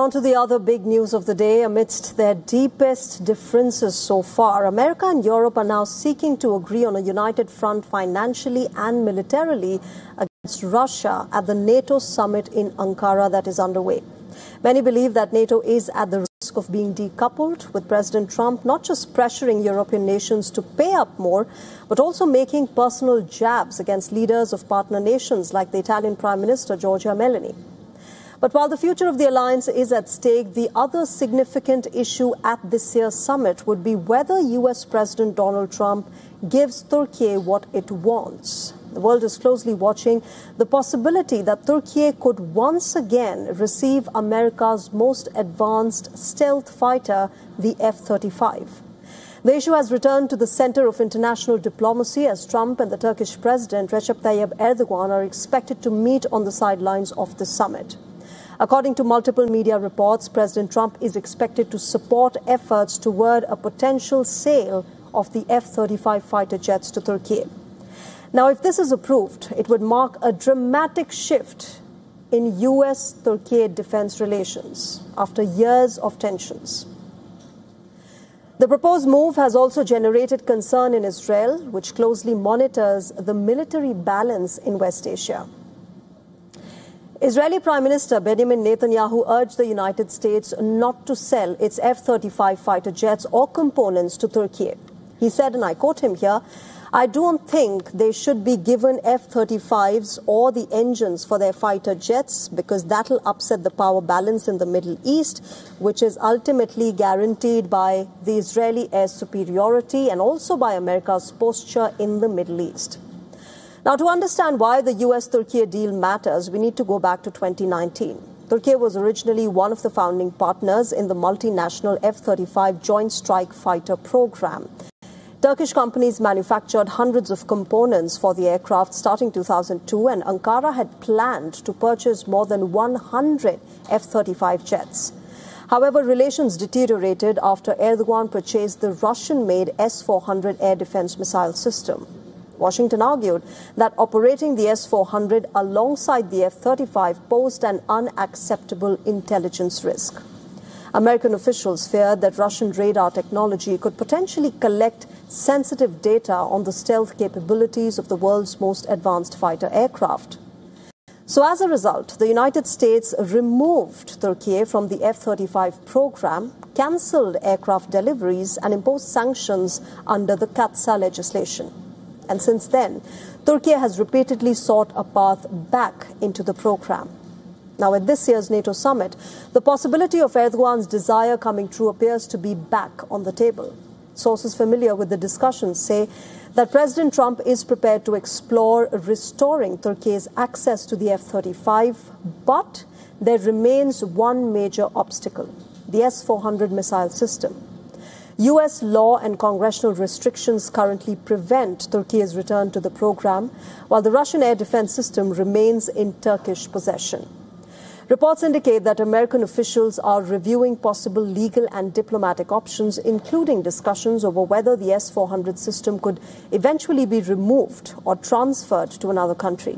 on to the other big news of the day. Amidst their deepest differences so far, America and Europe are now seeking to agree on a united front financially and militarily against Russia at the NATO summit in Ankara that is underway. Many believe that NATO is at the risk of being decoupled, with President Trump not just pressuring European nations to pay up more, but also making personal jabs against leaders of partner nations like the Italian Prime Minister Giorgia Meloni. But while the future of the alliance is at stake, the other significant issue at this year's summit would be whether US President Donald Trump gives Turkey what it wants. The world is closely watching the possibility that Turkey could once again receive America's most advanced stealth fighter, the F-35. The issue has returned to the center of international diplomacy as Trump and the Turkish President Recep Tayyip Erdogan are expected to meet on the sidelines of the summit. According to multiple media reports, President Trump is expected to support efforts toward a potential sale of the F-35 fighter jets to Turkey. Now, if this is approved, it would mark a dramatic shift in US-Turkey defense relations after years of tensions. The proposed move has also generated concern in Israel, which closely monitors the military balance in West Asia. Israeli Prime Minister Benjamin Netanyahu urged the United States not to sell its F-35 fighter jets or components to Turkey. He said, and I quote him here, "I don't think they should be given F-35s or the engines for their fighter jets because that'll upset the power balance in the Middle East, which is ultimately guaranteed by the Israeli air superiority and also by America's posture in the Middle East." Now, to understand why the US-Turkey deal matters, we need to go back to 2019. Turkey was originally one of the founding partners in the multinational F-35 Joint Strike Fighter program. Turkish companies manufactured hundreds of components for the aircraft starting 2002, and Ankara had planned to purchase more than 100 F-35 jets. However, relations deteriorated after Erdogan purchased the Russian-made S-400 air defense missile system. Washington argued that operating the S-400 alongside the F-35 posed an unacceptable intelligence risk. American officials feared that Russian radar technology could potentially collect sensitive data on the stealth capabilities of the world's most advanced fighter aircraft. So as a result, the United States removed Turkey from the F-35 program, cancelled aircraft deliveries, and imposed sanctions under the CAATSA legislation. And since then, Turkey has repeatedly sought a path back into the program. Now, at this year's NATO summit, the possibility of Erdogan's desire coming true appears to be back on the table. Sources familiar with the discussions say that President Trump is prepared to explore restoring Turkey's access to the F-35, but there remains one major obstacle: the S-400 missile system. US law and congressional restrictions currently prevent Turkey's return to the program, while the Russian air defense system remains in Turkish possession. Reports indicate that American officials are reviewing possible legal and diplomatic options, including discussions over whether the S-400 system could eventually be removed or transferred to another country.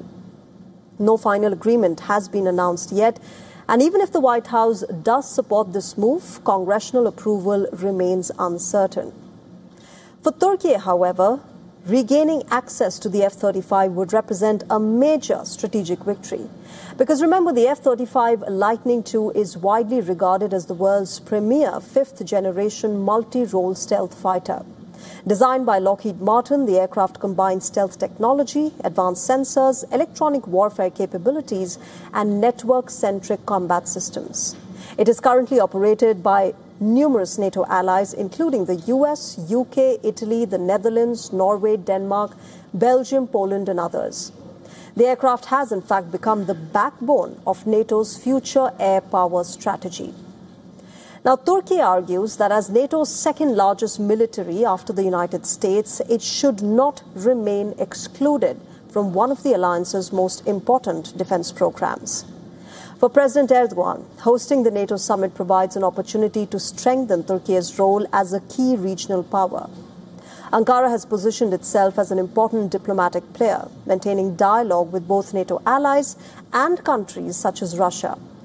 No final agreement has been announced yet, and even if the White House does support this move, congressional approval remains uncertain. For Turkey, however, regaining access to the F-35 would represent a major strategic victory. Because remember, the F-35 Lightning II is widely regarded as the world's premier fifth-generation multi-role stealth fighter. Designed by Lockheed Martin, the aircraft combines stealth technology, advanced sensors, electronic warfare capabilities, and network-centric combat systems. It is currently operated by numerous NATO allies, including the US, UK, Italy, the Netherlands, Norway, Denmark, Belgium, Poland, and others. The aircraft has, in fact, become the backbone of NATO's future air power strategy. Now, Turkey argues that as NATO's second largest military after the United States, it should not remain excluded from one of the alliance's most important defense programs. For President Erdogan, hosting the NATO summit provides an opportunity to strengthen Turkey's role as a key regional power. Ankara has positioned itself as an important diplomatic player, maintaining dialogue with both NATO allies and countries such as Russia.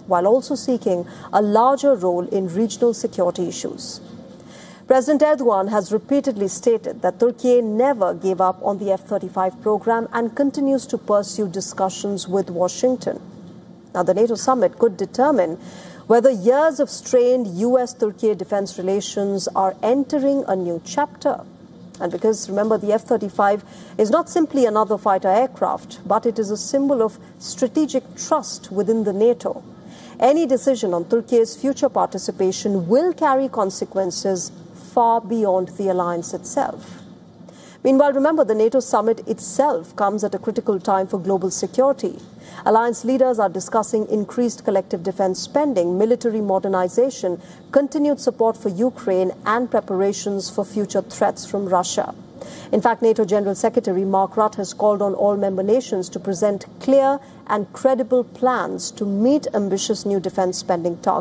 while also seeking a larger role in regional security issues. President Erdogan has repeatedly stated that Turkey never gave up on the F-35 program and continues to pursue discussions with Washington. Now, the NATO summit could determine whether years of strained US-Turkey defense relations are entering a new chapter. And because, remember, the F-35 is not simply another fighter aircraft, but it is a symbol of strategic trust within the NATO. Any decision on Turkey's future participation will carry consequences far beyond the alliance itself. Meanwhile, remember, the NATO summit itself comes at a critical time for global security. Alliance leaders are discussing increased collective defense spending, military modernization, continued support for Ukraine, and preparations for future threats from Russia. In fact, NATO General Secretary Mark Rutte has called on all member nations to present clear and credible plans to meet ambitious new defense spending targets.